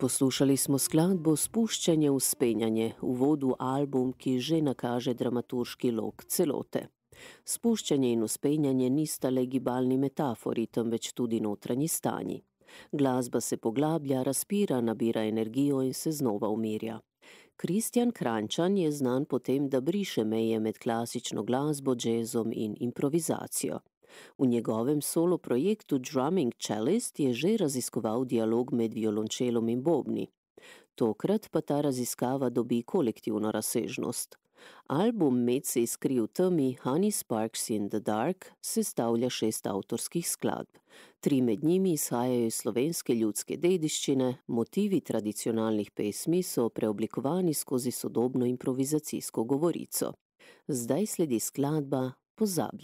Poslušali smo skladbo Spuščanje v spenjanje, v uvodu album, ki že nakaže dramaturški lok celote. Spuščanje in vzpenjanje nista le gibalni metafori, temveč tudi notranji stanji. Glasba se poglablja, razpira, nabira energijo in se znova umirja. Kristjan Kranjčan je znan po tem, da briše meje med klasično glasbo, džezom in improvizacijo. V njegovem solo projektu Drumming Cellist je že raziskoval dialog med violončelom in bobni. Tokrat pa ta raziskava dobi kolektivno razsežnost. Album Med se iskri v temi, Honey Sparks in the Dark sestavlja 6 avtorskih skladb. 3 med njimi izhajajo iz slovenske ljudske dediščine, motivi tradicionalnih pesmi so preoblikovani skozi sodobno improvizacijsko govorico. Zdaj sledi skladba Pozabljen.